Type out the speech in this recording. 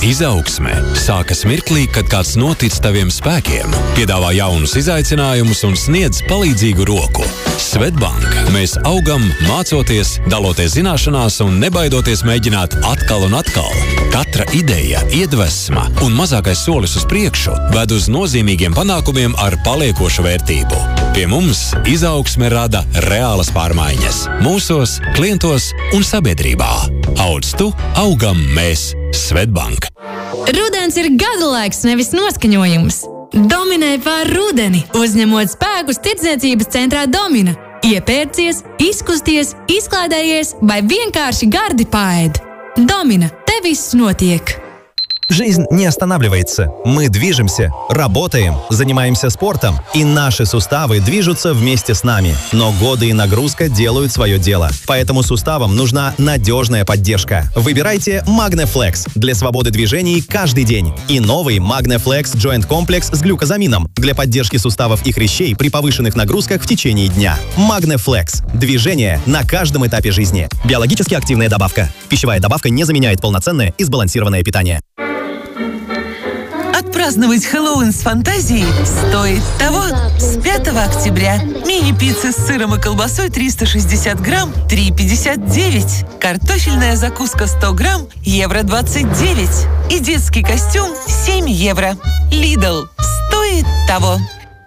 Izaugsme sākas mirklī, kad kāds notic taviem spēkiem, piedāvā jaunus izaicinājumus un sniedz palīdzīgu roku. Swedbank. Mēs augam, mācoties, daloties zināšanās un nebaidoties mēģināt atkal un atkal. Katra ideja, iedvesma un mazākais solis uz priekšu ved uz nozīmīgiem panākumiem ar paliekošu vērtību. Pie mums izaugsme rada reālas pārmaiņas mūsos, klientos un sabiedrībā. Audz tu, augam mēs. Swedbank. Rudens ir gada laiks, nevis noskaņojums. Dominē pār rudeni, uzņemot spēkus tirdzniecības centrā Domina. Iepērcies, izkusties, izklaidējies vai vienkārši gardi paēd. Domina, te viss notiek. Жизнь не останавливается. Мы движемся, работаем, занимаемся спортом, и наши суставы движутся вместе с нами. Но годы и нагрузка делают свое дело. Поэтому суставам нужна надежная поддержка. Выбирайте Magneflex для свободы движений каждый день. И новый Magneflex Joint Complex с глюкозамином для поддержки суставов и хрящей при повышенных нагрузках в течение дня. Magneflex. Движение на каждом этапе жизни. Биологически активная добавка. Пищевая добавка не заменяет полноценное и сбалансированное питание. Отпраздновать Хэллоуин с фантазией стоит того. С 5 октября. Мини-пицца с сыром и колбасой 360 грамм – 3,59. Картофельная закуска 100 грамм – евро 29. И детский костюм – 7 евро. Lidl. Стоит того.